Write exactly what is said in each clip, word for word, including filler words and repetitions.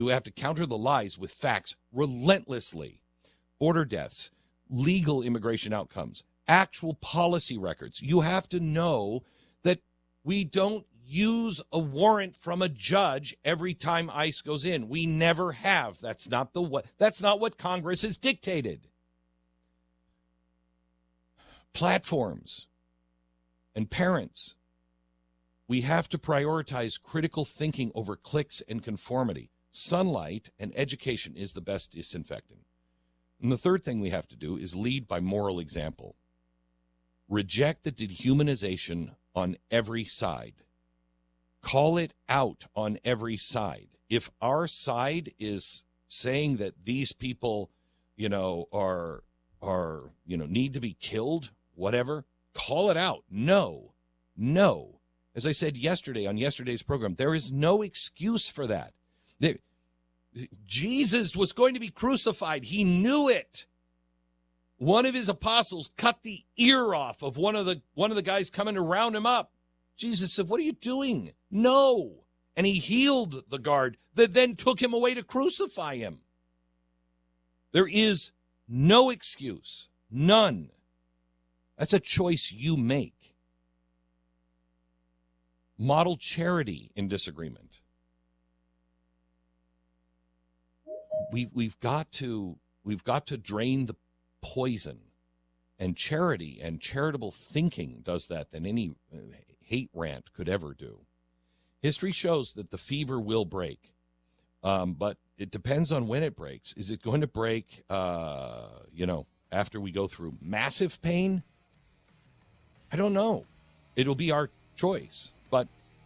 We have to counter the lies with facts relentlessly. Border deaths, legal immigration outcomes, actual policy records. You have to know that we don't use a warrant from a judge every time ICE goes in. We never have. That's not the what that's not what Congress has dictated. Platforms and parents, we have to prioritize critical thinking over clicks and conformity. Sunlight and education is the best disinfectant. And the third thing we have to do is lead by moral example. Reject the dehumanization on every side. Call it out on every side. If our side is saying that these people, you know, are, are, you know, need to be killed, whatever, call it out. No, no. As I said yesterday on yesterday's program, there is no excuse for that. There, Jesus was going to be crucified. He knew it. One of his apostles cut the ear off of one of the one of the guys coming to round him up. Jesus said, "What are you doing?" No. And he healed the guard that then took him away to crucify him. There is no excuse. None. That's a choice you make. Model charity in disagreement. We, we've got to we've got to drain the poison, and charity and charitable thinking does that than any hate rant could ever do. History shows that the fever will break, um, but it depends on when it breaks. Is it going to break, uh, you know, after we go through massive pain? I don't know. It'll be our choice, but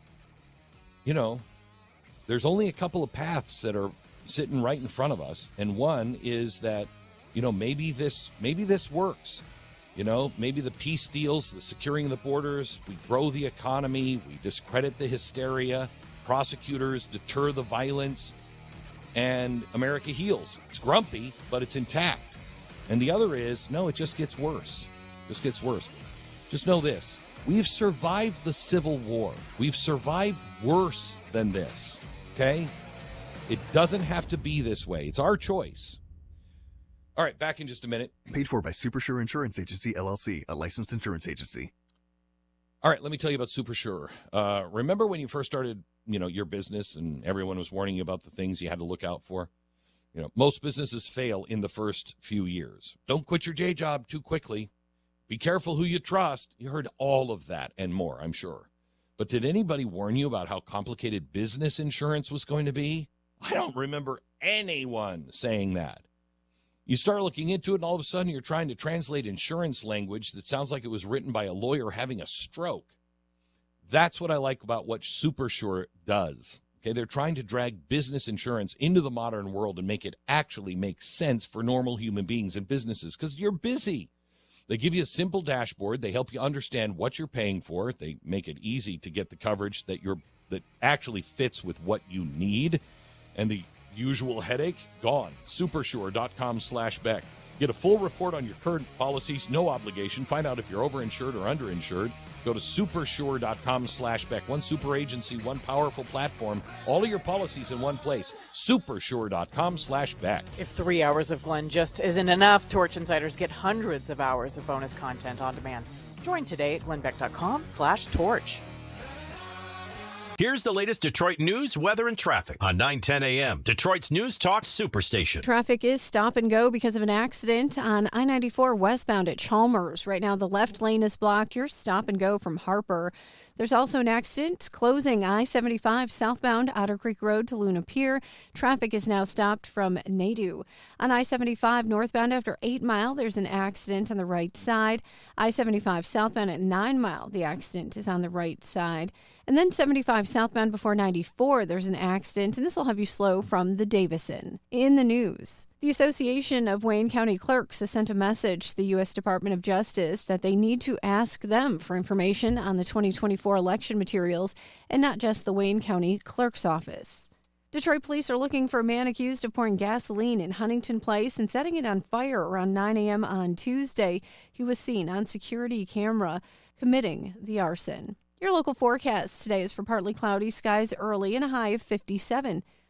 you know, there's only a couple of paths that are sitting right in front of us, and one is that, you know, maybe this maybe this works. You know, maybe the peace deals, the securing of the borders, we grow the economy, we discredit the hysteria, prosecutors deter the violence, and America heals. It's grumpy, but it's intact. And the other is, no, it just gets worse. Just gets worse. Just know this. We've survived the Civil War. We've survived worse than this, okay? It doesn't have to be this way. It's our choice. All right, back in just a minute. Paid for by Supersure Insurance Agency, L L C, a licensed insurance agency. All right, let me tell you about Supersure. Uh, remember when you first started, you know, your business and everyone was warning you about the things you had to look out for? You know, most businesses fail in the first few years. Don't quit your day job too quickly. Be careful who you trust. You heard all of that and more, I'm sure. But did anybody warn you about how complicated business insurance was going to be? I don't remember anyone saying that. You start looking into it, and all of a sudden you're trying to translate insurance language that sounds like it was written by a lawyer having a stroke. That's what I like about what Supersure does. Okay, they're trying to drag business insurance into the modern world and make it actually make sense for normal human beings and businesses, because you're busy. They give you a simple dashboard. They help you understand what you're paying for. They make it easy to get the coverage that you're that actually fits with what you need. And the usual headache, gone. Supersure.com slash Beck. Get a full report on your current policies, no obligation. Find out if you're overinsured or underinsured. Go to supersure.com slash Beck. One super agency, one powerful platform. All of your policies in one place. Supersure.com slash Beck. If three hours of Glenn just isn't enough, Torch Insiders get hundreds of hours of bonus content on demand. Join today at glennbeck.com slash torch. Here's the latest Detroit news, weather, and traffic on nine ten a.m. Detroit's News Talk Superstation. Traffic is stop and go because of an accident on I ninety-four westbound at Chalmers. Right now, the left lane is blocked. You're stop and go from Harper. There's also an accident closing I seventy-five southbound Otter Creek Road to Luna Pier. Traffic is now stopped from Nadu. On I seventy-five northbound after eight mile, there's an accident on the right side. I seventy-five southbound at nine mile, the accident is on the right side. And then seventy-five southbound before ninety-four, there's an accident, and this will have you slow from the Davison. In the news, the Association of Wayne County Clerks has sent a message to the U S Department of Justice that they need to ask them for information on the twenty twenty-four election materials and not just the Wayne County Clerk's Office. Detroit police are looking for a man accused of pouring gasoline in Huntington Place and setting it on fire around nine a.m. on Tuesday. He was seen on security camera committing the arson. Your local forecast today is for partly cloudy skies early and a high of fifty-seven.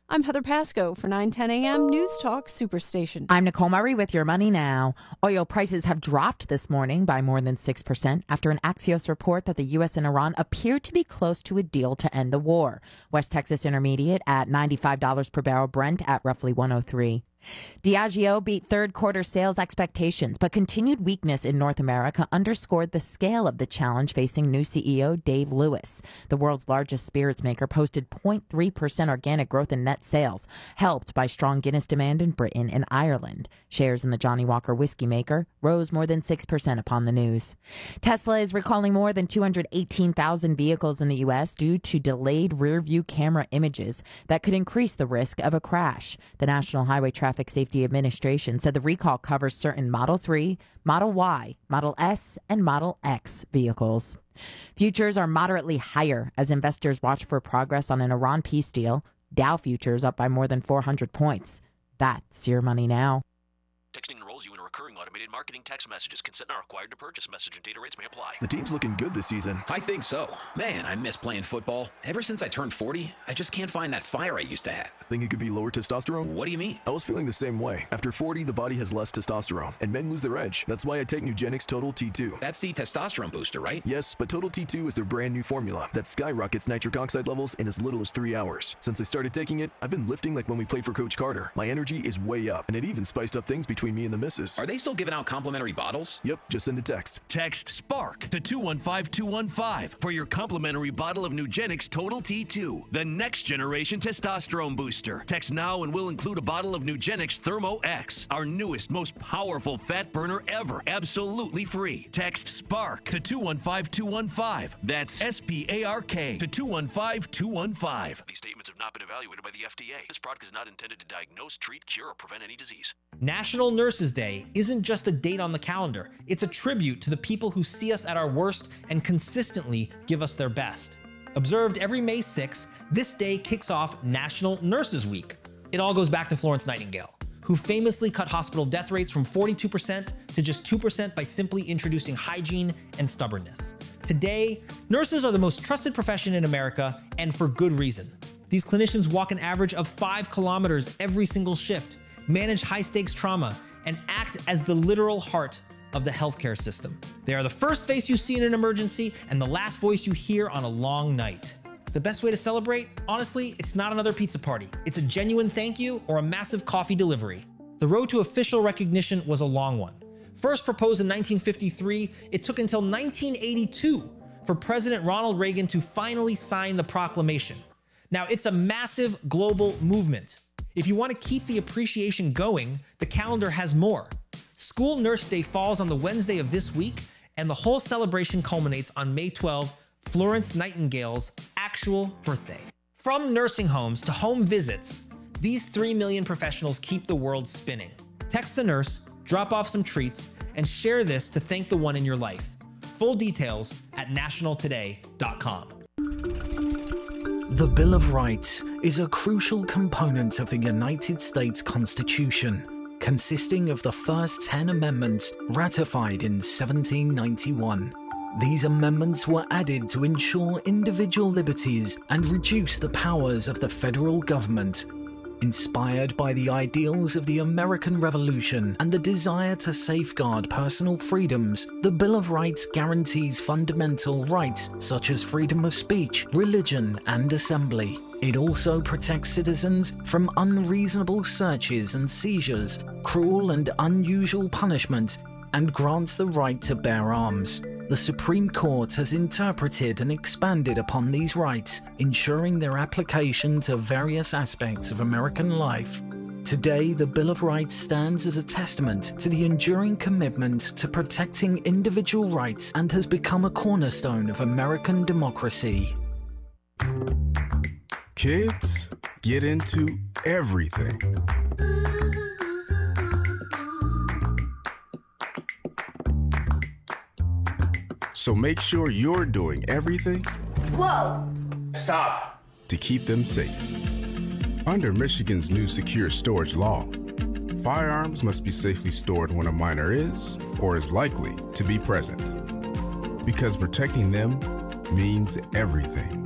I'm Heather Pasco for nine ten a.m. News Talk Superstation. I'm Nicole Murray with your Money Now. Oil prices have dropped this morning by more than six percent after an Axios report that the U S and Iran appear to be close to a deal to end the war. West Texas Intermediate at ninety-five dollars per barrel, Brent at roughly one oh three. Diageo beat third quarter sales expectations, but continued weakness in North America underscored the scale of the challenge facing new C E O Dave Lewis. The world's largest spirits maker posted zero point three percent organic growth in net sales, helped by strong Guinness demand in Britain and Ireland. Shares in the Johnnie Walker whiskey maker rose more than six percent upon the news. Tesla is recalling more than two hundred eighteen thousand vehicles in the U S due to delayed rear-view camera images that could increase the risk of a crash. The National Highway Traffic Safety Administration said the recall covers certain Model three, Model Y, Model S, and Model X vehicles. Futures are moderately higher as investors watch for progress on an Iran peace deal. Dow futures up by more than four hundred points. That's your Money Now. Texting enrolls you in a recurring automated marketing text messages. Consent not required to purchase. Message and data rates may apply. The team's looking good this season. I think so. Man, I miss playing football. Ever since I turned forty, I just can't find that fire I used to have. Think it could be lower testosterone? What do you mean? I was feeling the same way. After forty, the body has less testosterone, and men lose their edge. That's why I take Nugenix Total T two. That's the testosterone booster, right? Yes, but Total T two is their brand new formula that skyrockets nitric oxide levels in as little as three hours. Since I started taking it, I've been lifting like when we played for Coach Carter. My energy is way up, and it even spiced up things between me and the missus. Are they still giving out complimentary bottles? Yep, just send a text. Text SPARK to two one five two one five for your complimentary bottle of Nugenix Total T two, the next generation testosterone booster. Text now and we'll include a bottle of Nugenix Thermo X, our newest, most powerful fat burner ever, absolutely free. Text SPARK to two one five two one five. That's S P A R K to two one five two one five. These statements have not been evaluated by the F D A. This product is not intended to diagnose, treat, cure, or prevent any disease. National Nurses Day isn't just a date on the calendar. It's a tribute to the people who see us at our worst and consistently give us their best. Observed every May sixth, this day kicks off National Nurses Week. It all goes back to Florence Nightingale, who famously cut hospital death rates from forty-two percent to just two percent by simply introducing hygiene and stubbornness. Today, nurses are the most trusted profession in America, and for good reason. These clinicians walk an average of five kilometers every single shift, manage high-stakes trauma, and act as the literal heart of the healthcare system. They are the first face you see in an emergency and the last voice you hear on a long night. The best way to celebrate? Honestly, it's not another pizza party. It's a genuine thank you or a massive coffee delivery. The road to official recognition was a long one. First proposed in nineteen fifty-three, it took until nineteen eighty-two for President Ronald Reagan to finally sign the proclamation. Now, it's a massive global movement. If you want to keep the appreciation going, the calendar has more. School Nurse Day falls on the Wednesday of this week, and the whole celebration culminates on May twelfth, Florence Nightingale's actual birthday. From nursing homes to home visits, these three million professionals keep the world spinning. Text the nurse, drop off some treats, and share this to thank the one in your life. Full details at national today dot com. The Bill of Rights is a crucial component of the United States Constitution, consisting of the first ten amendments ratified in seventeen ninety-one. These amendments were added to ensure individual liberties and reduce the powers of the federal government. Inspired by the ideals of the American Revolution and the desire to safeguard personal freedoms, the Bill of Rights guarantees fundamental rights such as freedom of speech, religion, and assembly. It also protects citizens from unreasonable searches and seizures, cruel and unusual punishment, and grants the right to bear arms. The Supreme Court has interpreted and expanded upon these rights, ensuring their application to various aspects of American life. Today, the Bill of Rights stands as a testament to the enduring commitment to protecting individual rights and has become a cornerstone of American democracy. Kids get into everything. So make sure you're doing everything. Whoa! Stop! To keep them safe. Under Michigan's new secure storage law, firearms must be safely stored when a minor is or is likely to be present. Because protecting them means everything.